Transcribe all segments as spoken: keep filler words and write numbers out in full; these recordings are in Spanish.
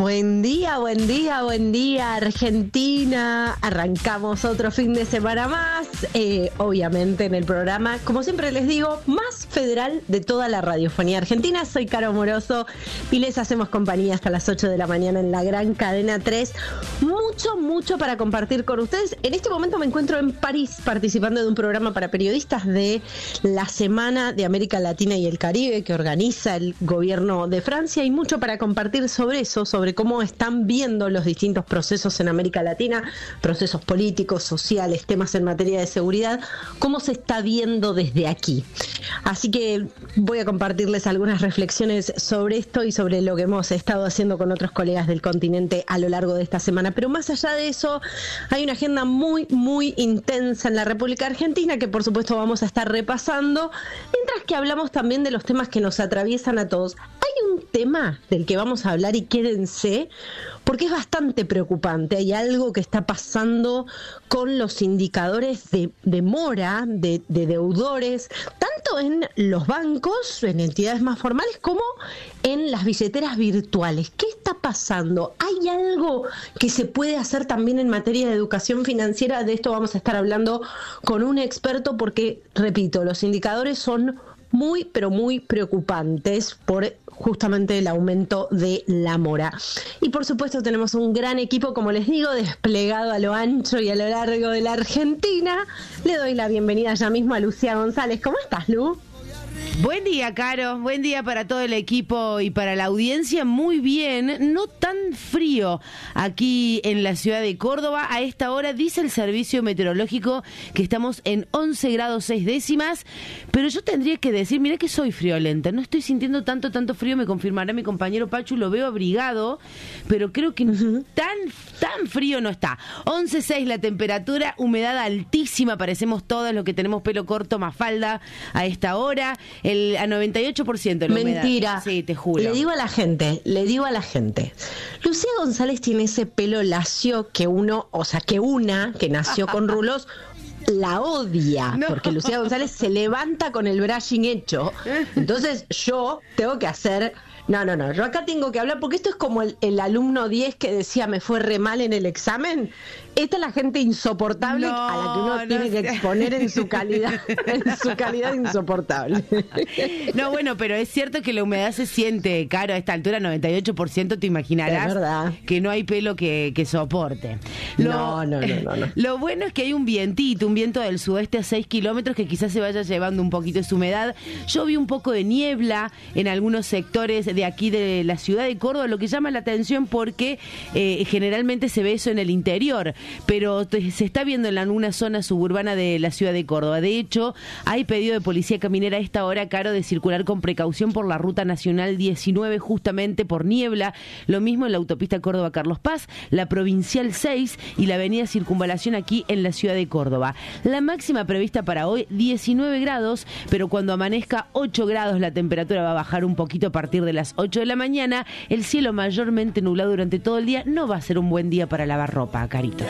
Buen día, buen día, buen día, Argentina. Arrancamos otro fin de semana más, eh, obviamente en el programa, como siempre les digo, más federal de toda la radiofonía argentina. Soy Caro Moroso y les hacemos compañía hasta las ocho de la mañana en la gran cadena tres. Mucho, mucho para compartir con ustedes. En este momento me encuentro en París participando de un programa para periodistas de la Semana de América Latina y el Caribe que organiza el gobierno de Francia, y mucho para compartir sobre eso, sobre cómo están viendo los distintos procesos en América Latina, procesos políticos, sociales, temas en materia de seguridad, cómo se está viendo desde aquí. Así que voy a compartirles algunas reflexiones sobre esto y sobre lo que hemos estado haciendo con otros colegas del continente a lo largo de esta semana. Pero más allá de eso, hay una agenda muy, muy intensa en la República Argentina que por supuesto vamos a estar repasando, mientras que hablamos también de los temas que nos atraviesan a todos. Hay un tema del que vamos a hablar y quédense, porque es bastante preocupante. Hay algo que está pasando con los indicadores de, de mora, de, de deudores, tanto en los bancos, en entidades más formales, como en las billeteras virtuales. ¿Qué está pasando? ¿Hay algo que se puede hacer también en materia de educación financiera? De esto vamos a estar hablando con un experto porque, repito, los indicadores son muy, pero muy preocupantes por justamente el aumento de la mora. Y por supuesto tenemos un gran equipo, como les digo, desplegado a lo ancho y a lo largo de la Argentina. Le doy la bienvenida ya mismo a Lucía González. ¿Cómo estás, Lu? Buen día, Caro. Buen día para todo el equipo y para la audiencia. Muy bien, no tan frío aquí en la ciudad de Córdoba. A esta hora dice el servicio meteorológico que estamos en once grados seis décimas, pero yo tendría que decir, mirá que soy friolenta, no estoy sintiendo tanto, tanto frío, me confirmará mi compañero Pachu, lo veo abrigado, pero creo que uh-huh. tan, tan frío no está. once seis la temperatura, humedad altísima, parecemos todas los que tenemos pelo corto, más falda a esta hora. El, a noventa y ocho por ciento la humedad. Mentira. Sí, te juro. Le digo a la gente, le digo a la gente. Lucía González tiene ese pelo lacio que uno, o sea, que una que nació con rulos la odia, no. Porque Lucía González se levanta con el brushing hecho. Entonces yo tengo que hacer... No, no, no, yo acá tengo que hablar, porque esto es como el, el alumno diez que decía me fue re mal en el examen. Esta es la gente insoportable no, a la que uno no tiene sé. que exponer en su calidad, en su calidad insoportable. No, bueno, pero es cierto que la humedad se siente, Caro, a esta altura, noventa y ocho por ciento, te imaginarás es verdad. Que no hay pelo que, que soporte. Lo, no, no, no, no, no. Lo bueno es que hay un vientito, un viento del sudeste a seis kilómetros que quizás se vaya llevando un poquito de su humedad. Yo vi un poco de niebla en algunos sectores de aquí de la ciudad de Córdoba, lo que llama la atención porque eh, generalmente se ve eso en el interior, pero te, se está viendo en alguna zona suburbana de la ciudad de Córdoba. De hecho, hay pedido de policía caminera a esta hora, Caro, de circular con precaución por la ruta nacional diecinueve, justamente por niebla, lo mismo en la autopista Córdoba-Carlos Paz, la provincial seis y la avenida Circunvalación aquí en la ciudad de Córdoba. La máxima prevista para hoy, diecinueve grados, pero cuando amanezca ocho grados la temperatura va a bajar un poquito a partir de las ocho de la mañana. El cielo mayormente nublado durante todo el día. No va a ser un buen día para lavar ropa, Carito.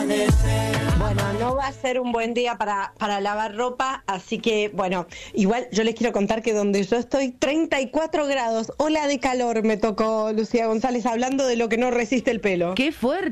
Bueno, no va a ser un buen día para, para lavar ropa, así que, bueno, igual yo les quiero contar que donde yo estoy, treinta y cuatro grados, ola de calor me tocó, Lucía González, hablando de lo que no resiste el pelo. ¡Qué fuerte!